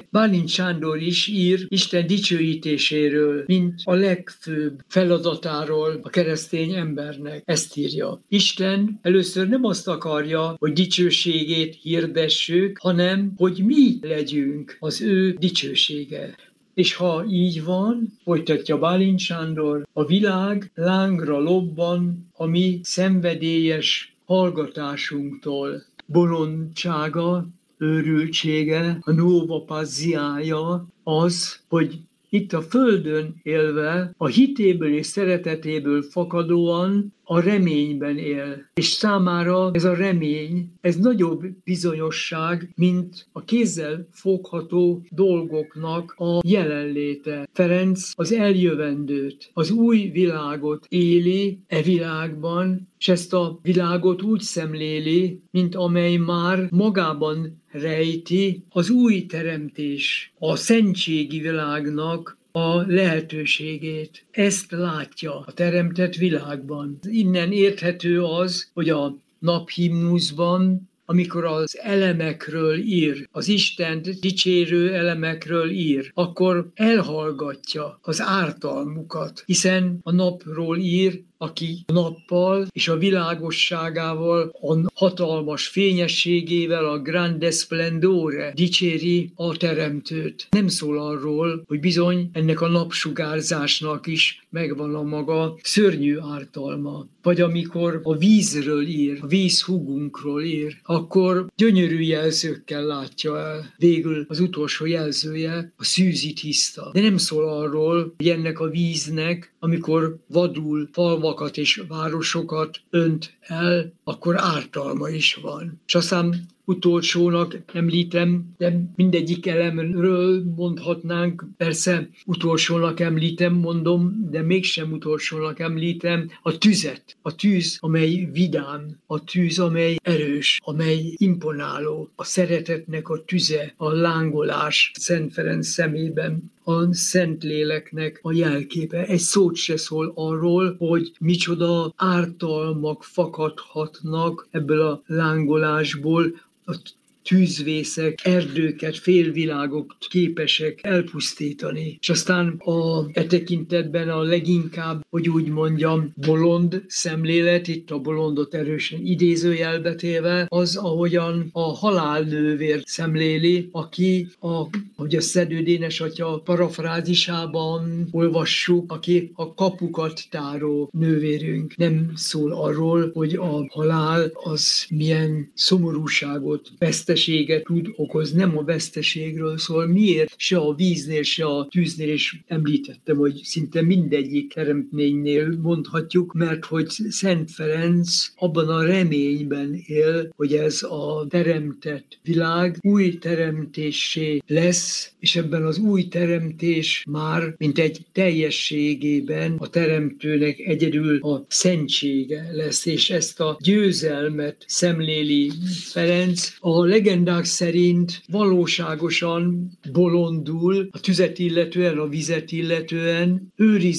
Bálint Sándor is ír Isten dicsőítéséről, mint a legfőbb feladatáról a keresztény embernek. Ezt írja. Isten először nem azt akarja, hogy dicsőségét hirdessük, hanem hogy mi legyünk az ő dicsősége. És ha így van, folytatja Bálint Sándor, a világ lángra lobban a mi szenvedélyes hallgatásunktól. Bolondsága, őrültsége, a novopaziája az, hogy itt a földön élve, a hitéből és szeretetéből fakadóan a reményben él. És számára ez a remény, ez nagyobb bizonyosság, mint a kézzel fogható dolgoknak a jelenléte. Ferenc az eljövendőt, az új világot éli e világban, és ezt a világot úgy szemléli, mint amely már magában rejti az új teremtés, a szentségi világnak a lehetőségét. Ezt látja a teremtett világban. Innen érthető az, hogy a naphimnuszban, amikor az elemekről ír, az Istent dicsérő elemekről ír, akkor elhallgatja az ártalmukat, hiszen a napról ír, aki a nappal és a világosságával, a hatalmas fényességével, a grande splendore dicséri a teremtőt. Nem szól arról, hogy bizony ennek a napsugárzásnak is megvan a maga szörnyű ártalma. Vagy amikor a vízről ír, a vízhugunkról ír, akkor gyönyörű jelzőkkel látja el. Végül az utolsó jelzője a szűzi tiszta. De nem szól arról, hogy ennek a víznek, amikor vadul falvakat és városokat önt el, akkor ártalma is van. És aztán utolsónak említem, de mindegyik elemről mondhatnánk, persze utolsónak említem, mondom, de mégsem utolsónak említem a tüzet. A tűz, amely vidám, a tűz, amely erős, amely imponáló, a szeretetnek a tüze, a lángolás Szent Ferenc szemében, a Szentléleknek a jelképe. Egy szót se szól arról, hogy micsoda ártalmak fakadhatnak ebből a lángolásból, a tűzvészek, erdőket, félvilágok képesek elpusztítani. És aztán e tekintetben a leginkább, hogy úgy mondjam, bolond szemlélet, itt a bolondot erősen idézőjelbe téve, az, ahogyan a halálnővért szemléli, aki, hogy a Szedő Dénes atya parafrázisában olvassuk, aki a kapukat táró nővérünk. Nem szól arról, hogy a halál az milyen szomorúságot, veszteséget tud okozni, nem a veszteségről szól. Miért? Se a víznél, se a tűznél, és említettem, hogy szinte mindegyik teremtménynél mondhatjuk, mert hogy Szent Ferenc abban a reményben él, hogy ez a teremtett világ új teremtéssé lesz, és ebben az új teremtés már, mint egy teljességében a teremtőnek egyedül a szentsége lesz, és ezt a győzelmet szemléli Ferenc. A legendák szerint valóságosan bolondul a tüzet illetően, a vizet illetően,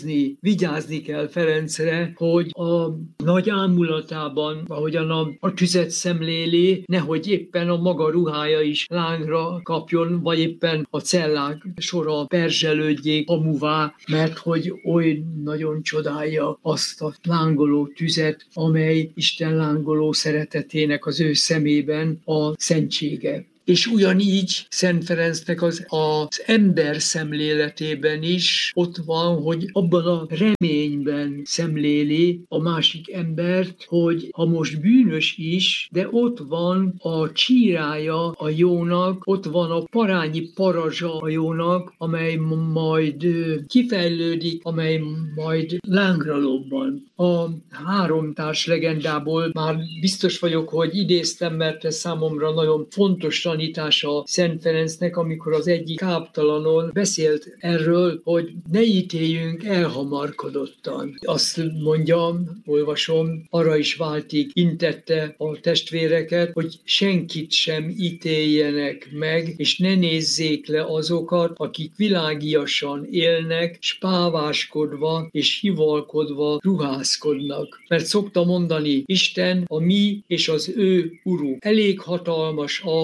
vigyázni kell Ferencre, hogy a nagy ámulatában, ahogyan a tüzet szemléli, nehogy éppen a maga ruhája is lángra kapjon, vagy éppen a cellák sora perzselődjék hamuvá, mert hogy oly nagyon csodálja azt a lángoló tüzet, amely Isten lángoló szeretetének az ő szemében a szentsége. És ugyanígy Szent Ferencnek az ember szemléletében is ott van, hogy abban a reményben szemléli a másik embert, hogy ha most bűnös is, de ott van a csírája a jónak, ott van a parányi parazsa a jónak, amely majd kifejlődik, amely majd lángra lobban. A háromtárs legendából már biztos vagyok, hogy idéztem, mert ez számomra nagyon fontos tanítása Szent Ferencnek, amikor az egyik káptalanon beszélt erről, hogy ne ítéljünk elhamarkodottan. Azt mondjam, olvasom, arra is váltig intette a testvéreket, hogy senkit sem ítéljenek meg, és ne nézzék le azokat, akik világiasan élnek, s páváskodva és hivalkodva ruházkodnak. Mert szokta mondani, Isten a mi és az ő uruk. Elég hatalmas ahhoz,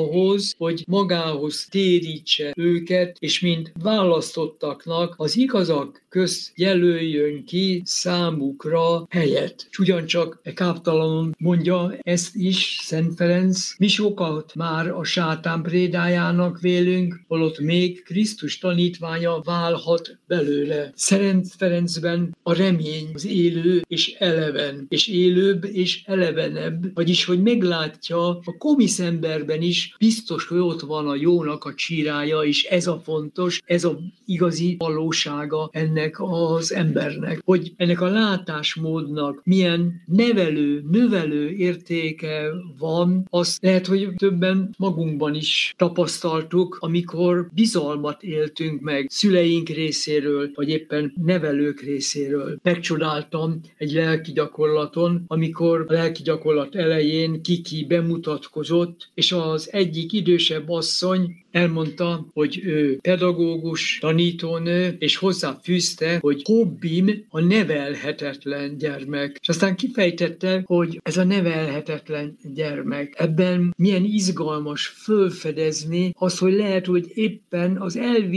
ahhoz, hogy magához térítse őket, és mint választottaknak az igazak közt jelöljön ki számukra helyet. És ugyancsak káptalanul mondja ezt is Szent Ferenc, mi sokat már a sátán prédájának vélünk, holott még Krisztus tanítványa válhat belőle. Szent Ferencben a remény az élő és eleven, és élőbb és elevenebb, vagyis hogy meglátja a komisz emberben is, biztos, hogy ott van a jónak a csírája, és ez a fontos, ez a igazi valósága ennek az embernek, hogy ennek a látásmódnak milyen nevelő, növelő értéke van, azt lehet, hogy többen magunkban is tapasztaltuk, amikor bizalmat éltünk meg szüleink részéről, vagy éppen nevelők részéről. Megcsodáltam egy lelki gyakorlaton, amikor a lelki gyakorlat elején Kiki bemutatkozott, és az egyik idősebb asszony elmondta, hogy ő pedagógus, tanítónő, és hozzáfűzte, hogy hobbim a nevelhetetlen gyermek. És aztán kifejtette, hogy ez a nevelhetetlen gyermek. Ebben milyen izgalmas fölfedezni az, hogy lehet, hogy éppen az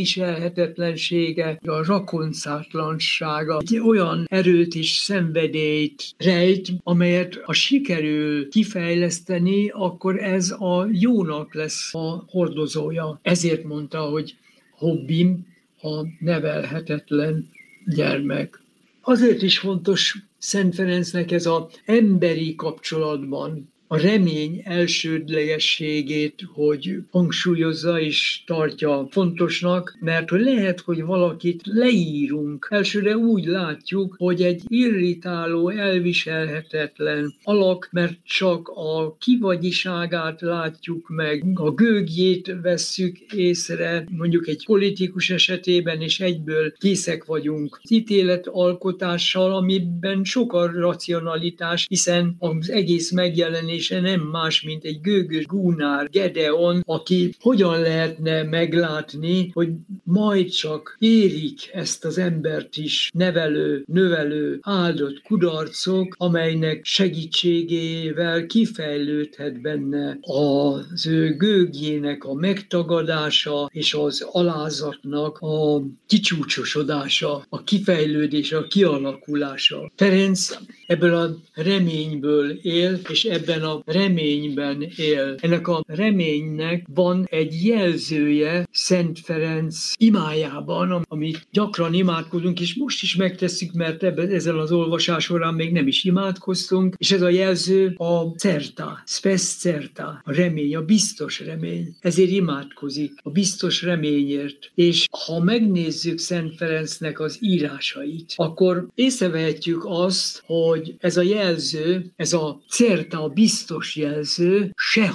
elviselhetetlensége, a rakoncátlansága egy olyan erőt és szenvedélyt rejt, amelyet ha sikerül kifejleszteni, akkor ez a jónak lesz a hordozója. Ezért mondta, hogy hobbim a nevelhetetlen gyermek. Azért is fontos Szent Ferencnek ez az emberi kapcsolatban a remény elsődlegességét, hogy hangsúlyozza és tartja fontosnak, mert hogy lehet, hogy valakit leírunk. Elsőre úgy látjuk, hogy egy irritáló, elviselhetetlen alak, mert csak a kivagyiságát látjuk meg, a gőgjét vesszük észre, mondjuk egy politikus esetében, és egyből készek vagyunk az ítéletalkotással, amiben sok a racionalitás, hiszen az egész megjelenése nem más, mint egy gőgös Gúnár, Gedeon, aki hogyan lehetne meglátni, hogy majd csak érik ezt az embert is nevelő, növelő, áldott kudarcok, amelynek segítségével kifejlődhet benne az ő gőgjének a megtagadása és az alázatnak a kicsúcsosodása, a kifejlődés, a kialakulása. Ferenc ebből a reményből él, és ebben a reményben él. Ennek a reménynek van egy jelzője Szent Ferenc imájában, amit gyakran imádkozunk, és most is megtesszük, mert ezzel az olvasás során még nem is imádkoztunk, és ez a jelző a certa, spes certa, a remény, a biztos remény. Ezért imádkozik a biztos reményért. És ha megnézzük Szent Ferencnek az írásait, akkor észrevehetjük azt, hogy ez a jelző, ez a certa, a biztos jelző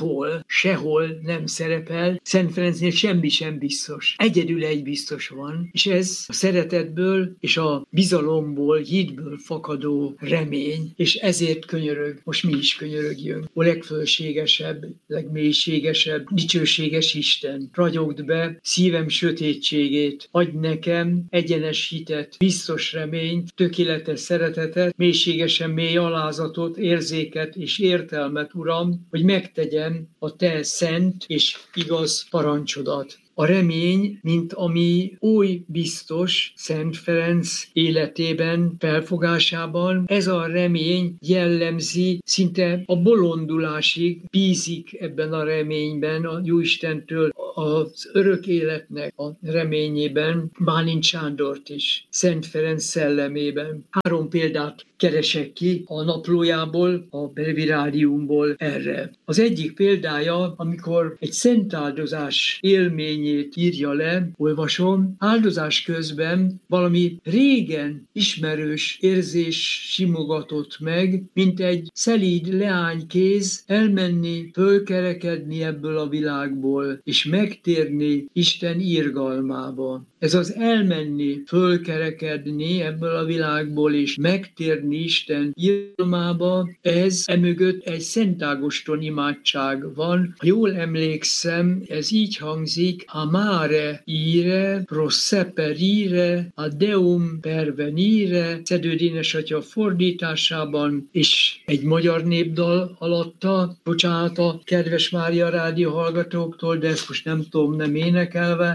sehol nem szerepel. Szent Ferencnél semmi sem biztos. Egyedül egy biztos van, és ez a szeretetből és a bizalomból, hitből fakadó remény, és ezért könyörög, most mi is könyörögjünk. A legfölségesebb, legmélységesebb, dicsőséges Isten, ragyogd be szívem sötétségét, adj nekem egyenes hitet, biztos reményt, tökéletes szeretetet, mélységesen mély alázatot, érzéket és értelmet, Uram, hogy megtegyem a Te szent és igaz parancsodat. A remény, mint ami új biztos Szent Ferenc életében, felfogásában, ez a remény jellemzi szinte a bolondulásig, bízik ebben a reményben a Jóistentől, az örök életnek a reményében, Bálint Sándort is, Szent Ferenc szellemében. 3 példát keresek ki a naplójából, a breviáriumból erre. Az egyik példája, amikor egy szentáldozás élményét írja le, olvasom, áldozás közben valami régen ismerős érzés simogatott meg, mint egy szelíd leánykéz elmenni, fölkerekedni ebből a világból, és megtérni Isten irgalmába. Ez az elmenni, fölkerekedni ebből a világból, és megtérni beleírni Isten irodalmába, ez emögött egy Szent Ágoston imádság van. Ha jól emlékszem, ez így hangzik: amare ire, pro seperire, a deum pervenire, Szedő Dénes atya fordításában, és egy magyar népdal alatta, bocsánat a kedves Mária rádió hallgatóktól, de ezt most nem tudom nem énekelve,